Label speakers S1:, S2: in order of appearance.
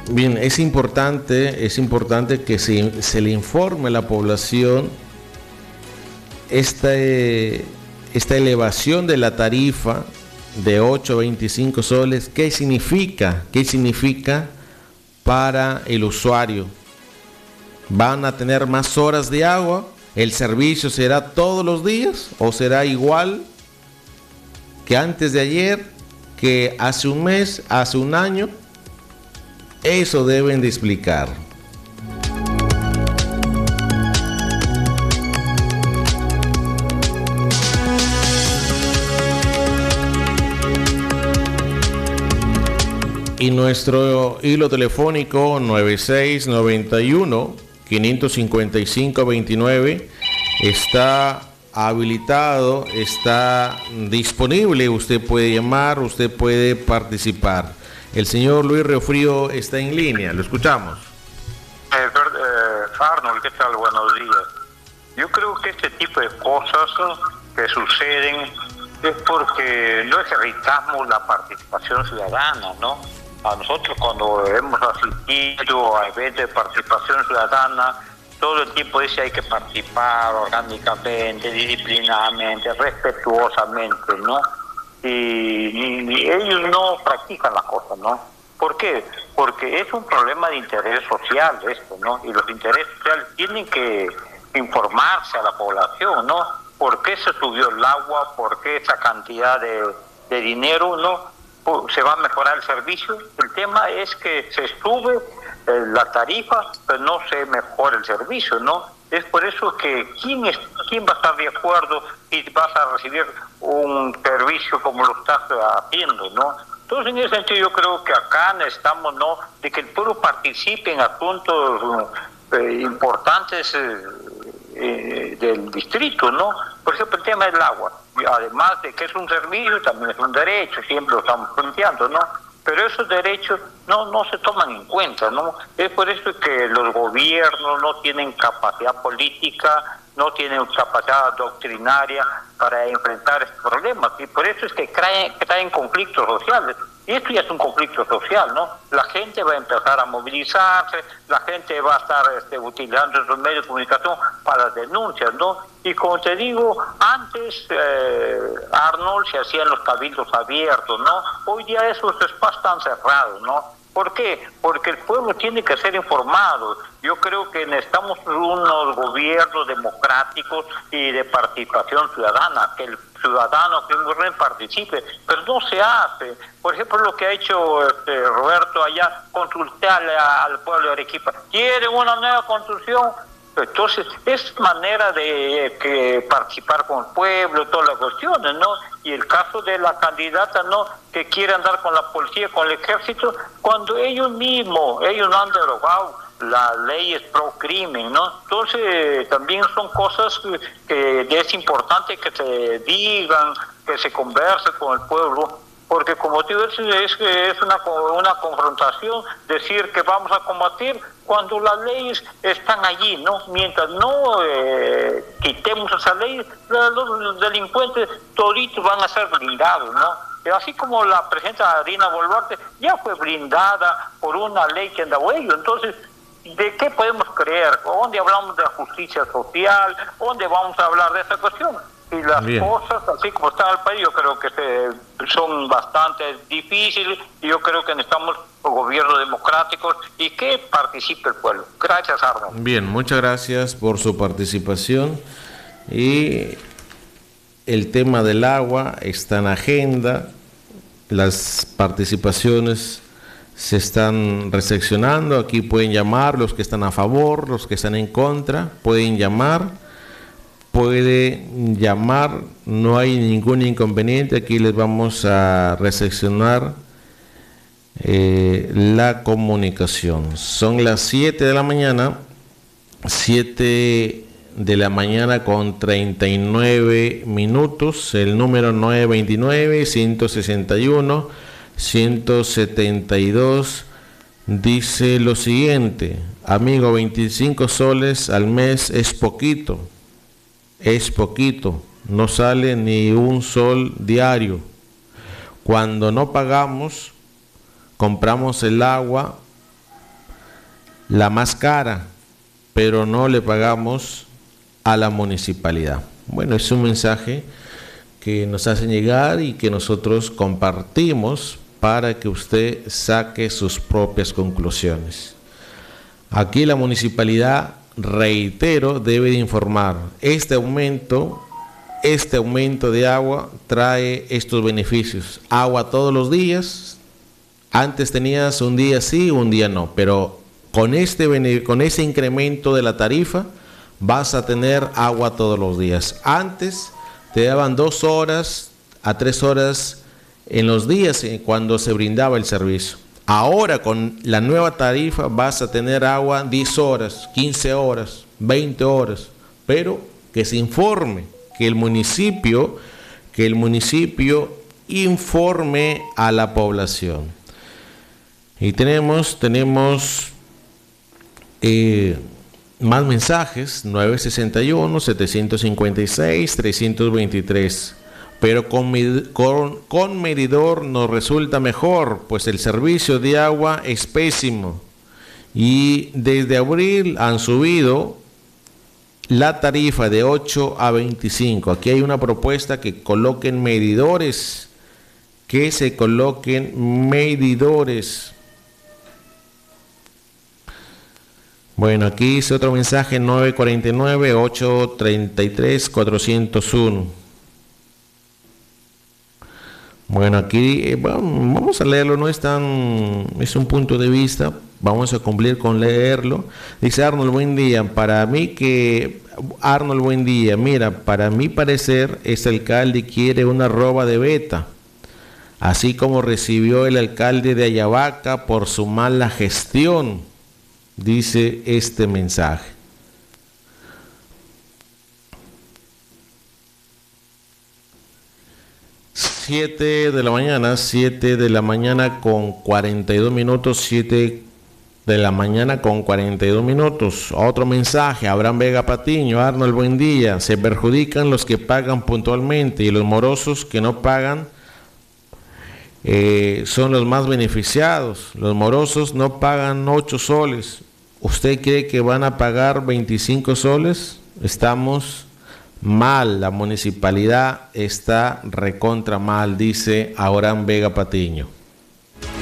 S1: Bien, es importante que se le informe a la población esta elevación de la tarifa de 8 a 25 soles. ¿Qué significa? ¿Qué significa para el usuario? ¿Van a tener más horas de agua? ¿El servicio será todos los días o será igual que antes de ayer, que hace un mes, hace un año? Eso deben de explicar. Y nuestro hilo telefónico 9691-555-29 está habilitado, está disponible. Usted puede llamar, usted puede participar. El señor Luis Riofrío está en línea, lo escuchamos.
S2: Arnold, ¿qué tal? Buenos días. Yo creo que este tipo de cosas que suceden es porque no ejercitamos la participación ciudadana, ¿no? A nosotros, cuando hemos asistido a eventos de participación ciudadana, todo el tiempo dice hay que participar orgánicamente, disciplinadamente, respetuosamente, ¿no? Y ellos no practican las cosas, ¿no? ¿Por qué? Porque es un problema de interés social esto, ¿no? Y los intereses sociales tienen que informarse a la población, ¿no? ¿Por qué se subió el agua? ¿Por qué esa cantidad de dinero, no? ¿Se va a mejorar el servicio? El tema es que se sube la tarifa, pero no se mejora el servicio, ¿no? Es por eso que ¿quién va a estar de acuerdo y vas a recibir un servicio como lo estás haciendo, ¿no? Entonces, en ese sentido, yo creo que acá necesitamos, ¿no?, de que el pueblo participe en asuntos importantes del distrito, ¿no? Por ejemplo, el tema del agua. Además de que es un servicio, también es un derecho, siempre lo estamos planteando, ¿no? Pero esos derechos no se toman en cuenta, ¿no? Es por eso que los gobiernos no tienen capacidad política, no tienen capacidad doctrinaria para enfrentar estos problemas, y por eso es que traen conflictos sociales. Y esto ya es un conflicto social, ¿no? La gente va a empezar a movilizarse, la gente va a estar utilizando los medios de comunicación para denuncias, ¿no? Y como te digo, antes, Arnold, se hacían los cabildos abiertos, ¿no? Hoy día esos espacios están cerrados, ¿no? ¿Por qué? Porque el pueblo tiene que ser informado. Yo creo que necesitamos unos gobiernos democráticos y de participación ciudadana, que el ciudadano que participe, pero no se hace. Por ejemplo, lo que ha hecho Roberto allá, consultarle al pueblo de Arequipa. ¿Quieren una nueva construcción? Entonces, es manera de participar con el pueblo, todas las cuestiones, ¿no? Y el caso de la candidata, ¿no?, que quiere andar con la policía, con el ejército, cuando ellos no han derogado las leyes pro crimen, ¿no? Entonces, también son cosas que es importante que se digan, que se converse con el pueblo. Porque como digo, es una confrontación decir que vamos a combatir cuando las leyes están allí, ¿no? Mientras no quitemos esa ley, los delincuentes toditos van a ser blindados, ¿no? Así como la presidenta Dina Boluarte ya fue blindada por una ley que andaba ello. Entonces, ¿de qué podemos creer? ¿Dónde hablamos de la justicia social? ¿Dónde vamos a hablar de esa cuestión? Y las cosas, así como está el país, yo creo que son bastante difíciles, y yo creo que necesitamos gobiernos democráticos y que participe el pueblo. Gracias, Arnold.
S1: Bien, muchas gracias por su participación. Y el tema del agua está en agenda. Las participaciones se están recepcionando. Aquí pueden llamar los que están a favor, los que están en contra, pueden llamar. No hay ningún inconveniente. Aquí les vamos a recepcionar la comunicación. Son las 7 de la mañana, 7 de la mañana con 39 minutos. El número 929-161-172 dice lo siguiente: amigo, 25 soles al mes es poquito. Es poquito, no sale ni un sol diario. Cuando no pagamos, compramos el agua la más cara, pero no le pagamos a la municipalidad. Bueno, es un mensaje que nos hacen llegar y que nosotros compartimos para que usted saque sus propias conclusiones. Aquí la municipalidad, reitero, debe de informar: este aumento de agua trae estos beneficios. Agua todos los días. Antes tenías un día sí, un día no, pero con ese incremento de la tarifa vas a tener agua todos los días. Antes te daban 2 horas a 3 horas en los días cuando se brindaba el servicio. Ahora con la nueva tarifa vas a tener agua 10 horas, 15 horas, 20 horas, pero que se informe, que el municipio informe a la población. Y tenemos más mensajes: 961-756-323. Pero con medidor nos resulta mejor, pues el servicio de agua es pésimo. Y desde abril han subido la tarifa de 8 a 25. Aquí hay una propuesta que coloquen medidores, que se coloquen medidores. Bueno, aquí hice otro mensaje: 949-833-401. Bueno, aquí vamos a leerlo, no es es un punto de vista, vamos a cumplir con leerlo. Dice Arnold: buen día, mira, para mi parecer, este alcalde quiere una roba de beta, así como recibió el alcalde de Ayabaca por su mala gestión, dice este mensaje. 7 de la mañana con 42 minutos, 7 de la mañana con 42 minutos. Otro mensaje: Abraham Vega Patiño. Arnold, buen día. Se perjudican los que pagan puntualmente y los morosos que no pagan son los más beneficiados. Los morosos no pagan 8 soles. ¿Usted cree que van a pagar 25 soles? Estamos mal, la municipalidad está recontra mal, dice Abraham Vega Patiño.